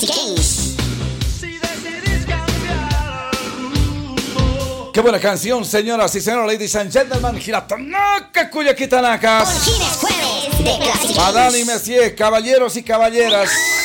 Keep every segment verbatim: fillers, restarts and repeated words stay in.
Qué buena canción, señoras y señores, ladies and gentlemen. Giratanaka, Cuyaquitanakas. Madame y Messier, caballeros y caballeras.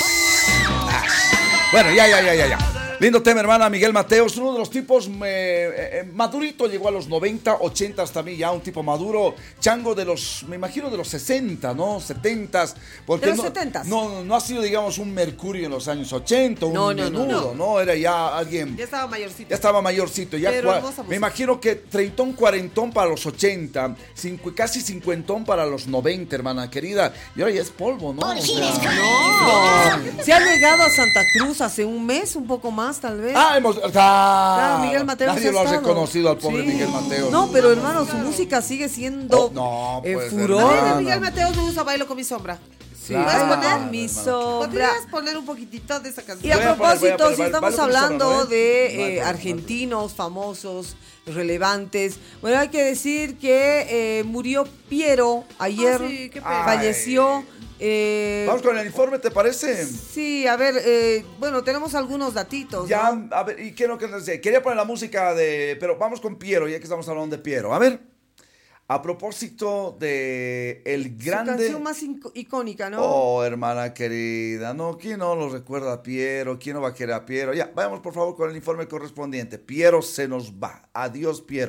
Bueno, ya, ya, ya, ya, ya. Lindo tema, hermana. Miguel Mateos, uno de los tipos eh, eh, madurito, llegó a los noventa, ochenta también, ya un tipo maduro, chango de los, me imagino de los sesenta, ¿no? setenta, porque de los no, setenta. No, no ha sido, digamos, un Mercurio en los años ochenta, un no, no, menudo, no, no. ¿no? Era ya alguien. Ya estaba mayorcito. Ya estaba mayorcito, ya Pero cua- hermosa música. me imagino que treintón, cuarentón para los ochenta, cincu- casi cincuentón para los noventa, hermana querida. Y ahora ya es polvo, ¿no? O sea, No, se ha llegado a Santa Cruz hace un mes, un poco más tal vez. Ah, hemos. Ah, Claro, Miguel Mateos nadie ha lo ha estado. reconocido al pobre Sí. Miguel Mateos. No, pero hermano, su música sigue siendo Oh, no, eh, pues, furor. hermana. Ay, Miguel Mateos me gusta Bailo con mi sombra. Sí, Claro, ¿puedes poner hermano. mi sombra? ¿Podrías poner un poquitito de esa Y canción? a Voy a poner, propósito, voy a poner, si vale, estamos vale, vale, hablando vale, ¿no? de No hay eh, problema, no hay argentinos famosos, relevantes, bueno, hay que decir que eh, murió Piero ayer, Ah, sí, qué pena. falleció. eh, Vamos con el informe, ¿te parece? Sí, a ver, eh, bueno, tenemos algunos datitos. Ya, ¿no? a ver, y quiero que nos quería poner la música de, pero vamos con Piero, ya que estamos hablando de Piero. A ver, a propósito de el Su grande. canción más inc- icónica, ¿no? Oh, hermana querida, no, ¿quién no lo recuerda a Piero? ¿Quién no va a querer a Piero? Ya, vayamos por favor con el informe correspondiente. Piero se nos va. Adiós, Piero.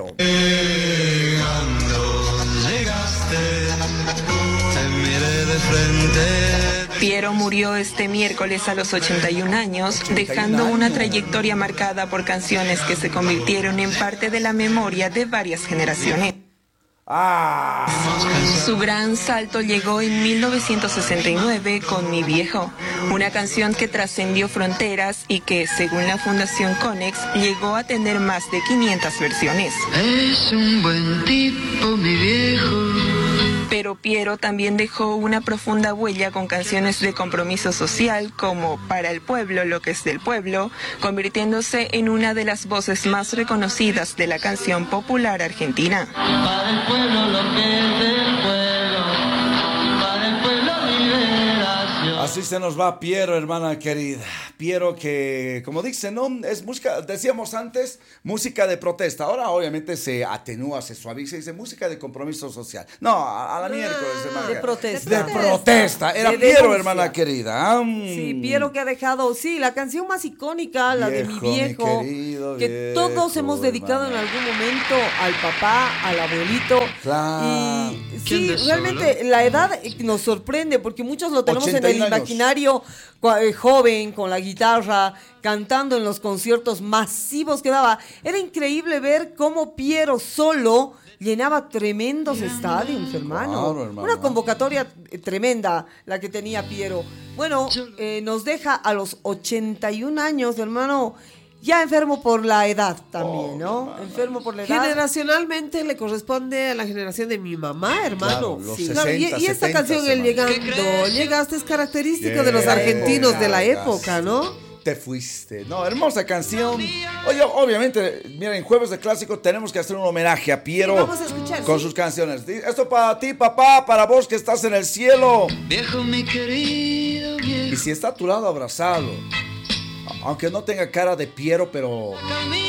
Piero murió este miércoles a los ochenta y un años, dejando una trayectoria marcada por canciones que se convirtieron en parte de la memoria de varias generaciones. Ah, Su gran salto llegó en mil novecientos sesenta y nueve con Mi Viejo, una canción que trascendió fronteras y que, según la Fundación Conex, llegó a tener más de quinientas versiones. Es un buen tipo, mi viejo. Pero Piero también dejó una profunda huella con canciones de compromiso social como Para el pueblo, lo que es del pueblo, convirtiéndose en una de las voces más reconocidas de la canción popular argentina. Para el pueblo lo que es del pueblo. Para el pueblo liberación. así se nos va Piero, hermana querida. Piero que, como dice, ¿no? Es música, decíamos antes, música de protesta. Ahora obviamente se atenúa, se suaviza y dice música de compromiso social. No, a, a la miércoles, hermana. de protesta. De protesta. Era De Piero, denuncia. hermana querida. Ah, mm. Sí, Piero que ha dejado, sí, la canción más icónica, la de Mi Viejo, mi Viejo, querido que viejo, todos hemos dedicado hermano. en algún momento al papá, al abuelito. Claro. Y ¿Quién sí, de eso, realmente la edad nos sorprende porque muchos lo tenemos en ochenta y el uno años. imaginario cua- eh, joven, con la guitarra, cantando en los conciertos masivos que daba. Era increíble ver cómo Piero solo llenaba tremendos estadios, hermano. Claro, hermano. Una convocatoria eh, tremenda la que tenía Piero. Bueno, eh, nos deja a los ochenta y un años, hermano, ya enfermo por la edad también, ¿no? Enfermo por la edad. Generacionalmente le corresponde a la generación de mi mamá, hermano. Claro, los Sí. Claro, y, sesenta, y esta setenta, canción, el hermano. llegando, llegaste, es característico de los Llegaste. argentinos de la época, ¿no? Te fuiste. No, hermosa canción. Oye, obviamente, mira, en Jueves de Clásico tenemos que hacer un homenaje a Piero. Sí, vamos a escuchar, con sí. sus canciones. Esto para ti, papá, para vos que estás en el cielo. Viejo, mi querido viejo. Y si está a tu lado, abrazado. Aunque no tenga cara de Piero, pero